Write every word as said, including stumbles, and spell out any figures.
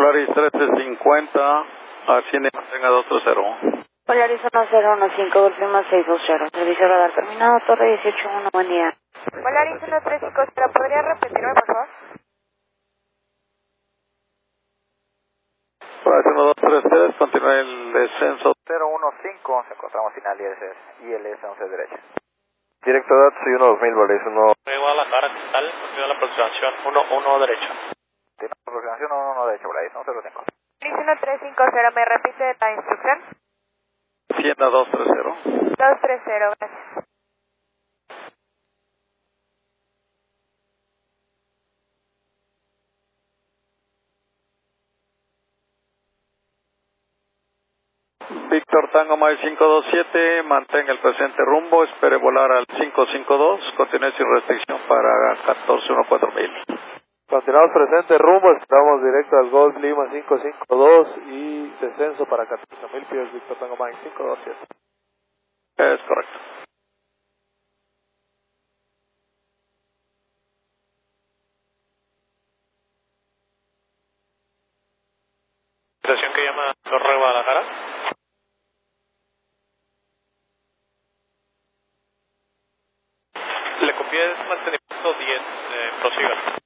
Polaris trece cincuenta, asciende y mantenga dos tres cero. Polaris uno cero uno cinco, Golf Lima seis dos cero, servicio radar terminado, Torre dieciocho uno, buen día. Polaris uno tres cinco cero, ¿podría repetirme, por favor? Polaris uno dos tres tres, continúa el descenso. cero uno cinco, nos encontramos final I L S, I L S once derecha. Directo datos soy uno dos mil, Polaris uno. Guadalajara, ¿qué tal? Continúa la aproximación uno uno derecha. Tiene aproximación uno uno derecha, Polaris uno cero cinco. Polaris uno tres cinco cero, ¿me repite la instrucción? Hacienda dos tres cero. dos tres cero, gracias. Víctor Tango Mike cinco dos siete, mantenga el presente rumbo, espere volar al cinco cinco dos, continúe sin restricción para catorce uno cuatro mil. Continuamos presente rumbo, estamos directo al Golf Lima cinco cinco dos y descenso para catorce mil pies, Víctor Tango Mike cinco dos siete. Es correcto. Estación que llama Torre Guadalajara. Le copié es mantenimiento diez, eh, prosiga.